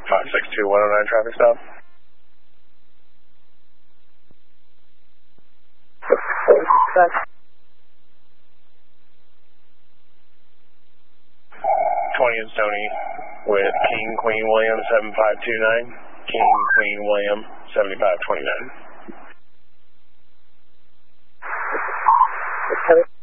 562-109 traffic stop. That's 20 and Stony with King Queen William 7529. King Queen William 7529.